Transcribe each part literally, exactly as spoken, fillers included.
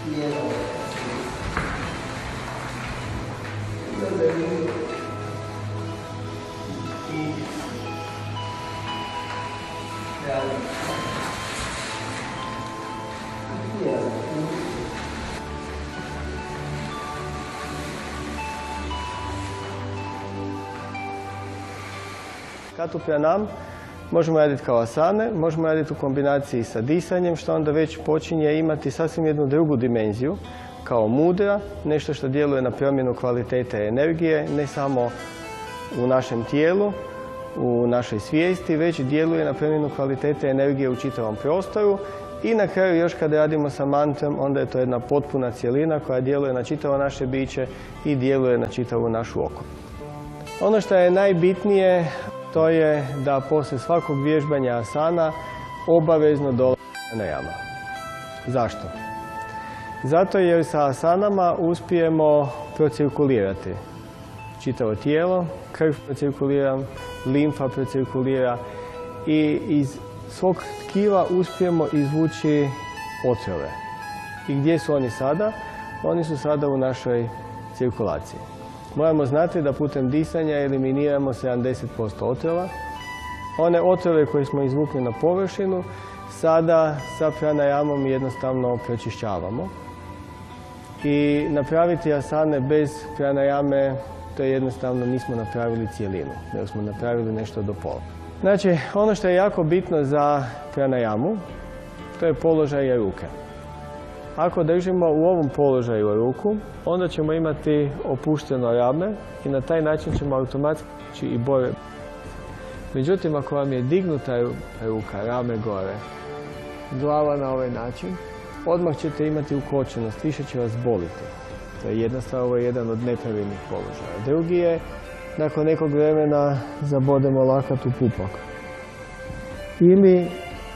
lijevo. I pravo. Lijevo. Katu pranam možemo raditi kao asane, možemo raditi u kombinaciji sa disanjem, što onda već počinje imati sasvim jednu drugu dimenziju, kao mudra, nešto što djeluje na promjenu kvalitete energije, ne samo u našem tijelu, u našoj svijesti, već djeluje na promjenu kvalitete energije u čitavom prostoru. I na kraju još kad radimo sa mantrom, onda je to jedna potpuna cjelina koja djeluje na čitavo naše biće i djeluje na čitavu našu okolinu. Ono što je najbitnije, to je da poslije svakog vježbanja asana obavezno dolazi pranajama. Zašto? Zato jer sa asanama uspijemo procirkulirati čitavo tijelo, krv procirkulira, limfa procirkulira i iz svog tkiva uspijemo izvući otrove. I gdje su oni sada? Oni su sada u našoj cirkulaciji. Moramo znati da putem disanja eliminiramo sedamdeset posto otrova. One otrove koje smo izvukli na površinu sada sa pranajamom jednostavno pročišćavamo. I napraviti asane bez pranajame, to je jednostavno nismo napravili cijelinu, nego smo napravili nešto do pola. Znači, ono što je jako bitno za pranajamu, to je položaj ruke. Ako držimo u ovom položaju ruku, onda ćemo imati opušteno rame i na taj način ćemo automatski i bolje. Međutim, ako vam je dignuta ruka, rame gore, glava na ovaj način, odmah ćete imati ukočenost, više će vas boliti. To je jednostavno ovo je jedan od nepravilnih položaja. Drugi je, nakon nekog vremena zabodemo lakat u pupak. Ili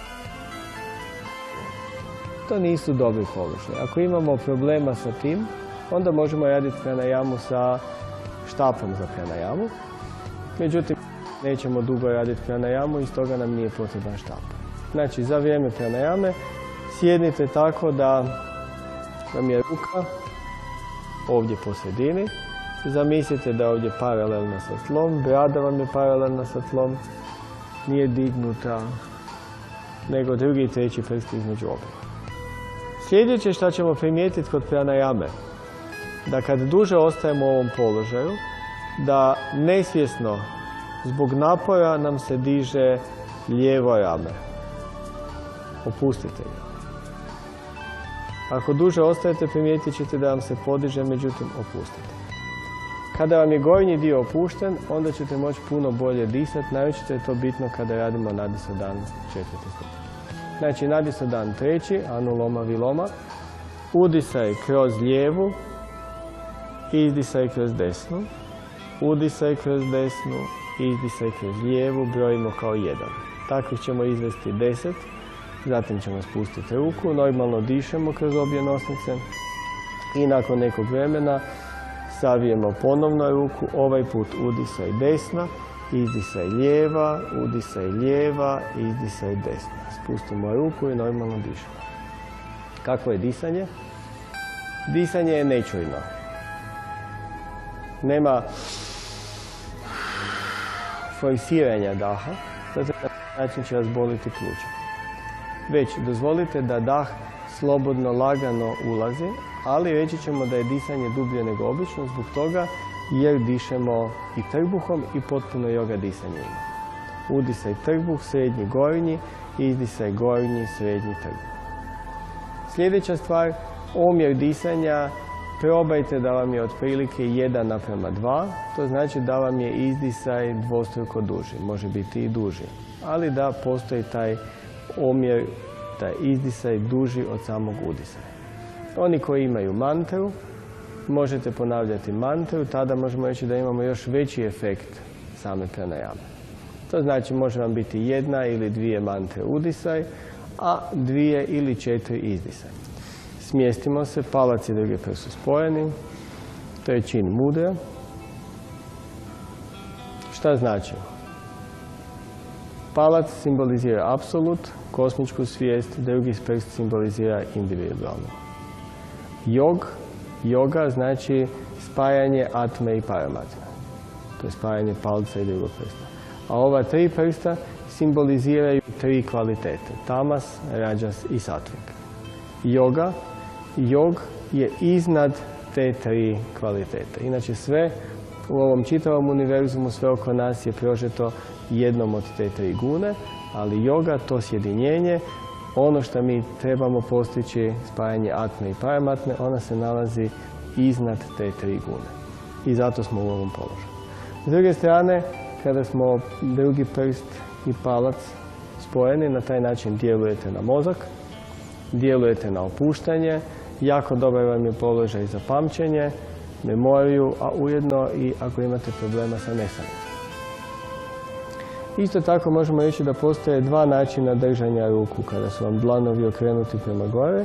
to nisu dobri položaji. Ako imamo problema sa tim, onda možemo raditi pranajamu sa štapom za pranajamu. Međutim, nećemo dugo raditi pranajamu i stoga nam nije potreban štap. Znači, za vrijeme pranajame sjednite tako da vam je ruka ovdje po sredini. Zamislite da je ovdje paralelna sa tlom, brada vam je paralelna sa tlom, nije dignuta, nego drugi i treći prst između obje. Sljedeće što ćemo primijetiti kod pranajame, da kad duže ostajemo u ovom položaju, da nesvjesno zbog napora nam se diže lijevo rame. Opustite ga. Ako duže ostajete, primijetit ćete da vam se podiže, međutim opustite. Kada vam je gornji dio opušten, onda ćete moći puno bolje disati, naročito je to bitno kada radimo nadisodan četvrti stupanj. Znači, nadisodan treći, anuloma viloma, udisaj kroz lijevu, izdisaj kroz desnu, udisaj kroz desnu, izdisaj kroz lijevu, brojimo kao jedan. Takvih ćemo izvesti deset, zatim ćemo spustiti ruku, normalno dišemo kroz obje nosnice i nakon nekog vremena savijemo ponovno ruku, ovaj put udisaj desna, izdisaj lijeva, udisaj lijeva, izdisaj desna. Spustimo ruku i normalno dišemo. Kakvo je disanje? Disanje je nečujno. Nema forsiranja daha, zato na način će vas boliti pluća. Već dozvolite da dah slobodno, lagano ulazi, ali reći ćemo da je disanje dublje nego obično zbog toga jer dišemo i trbuhom i potpuno joga disanje ima. Udisaj trbuh, srednji, gornji, izdisaj gornji, srednji trbuh. Sljedeća stvar, omjer disanja, probajte da vam je otprilike jedan naprema dva, to znači da vam je izdisaj dvostruko duži, može biti i duži, ali da postoji taj omjer, taj izdisaj duži od samog udisaja. Oni koji imaju mantru, možete ponavljati mantru, tada možemo reći da imamo još veći efekt same pranajame. To znači može vam biti jedna ili dvije mantre udisaj, a dvije ili četiri izdisaj. Smjestimo se, palac i drugi prst su spojeni, to je čin mudra. Šta znači? Palac simbolizira apsolut, kosmičku svijest, drugi prst simbolizira individualno. Jog, joga znači spajanje atme i paramatme. To je spajanje palca i drugog prsta. A ova tri prsta simboliziraju tri kvalitete. Tamas, rađas i satvik. Joga, jog je iznad te tri kvalitete. Inače sve u ovom čitavom univerzumu, sve oko nas je prožeto jednom od te tri gune, ali joga, to sjedinjenje, ono što mi trebamo postići, spajanje atme i paramatme, ona se nalazi iznad te tri gune. I zato smo u ovom položaju. S druge strane, kada smo drugi prst i palac spojeni, na taj način djelujete na mozak, djelujete na opuštanje, jako dobar vam je položaj za pamćenje, memoriju, a ujedno i ako imate problema sa nesanicom. Isto tako možemo reći da postoje dva načina držanja ruku kada su vam dlanovi okrenuti prema gore